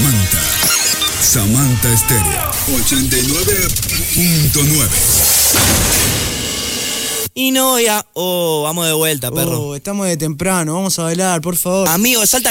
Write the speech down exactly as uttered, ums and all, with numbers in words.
Samantha. Samantha Estéreo ochenta y nueve punto nueve. Y no, ya. Oh, vamos de vuelta, perro. Oh, estamos de temprano, vamos a bailar, por favor. Amigo, salta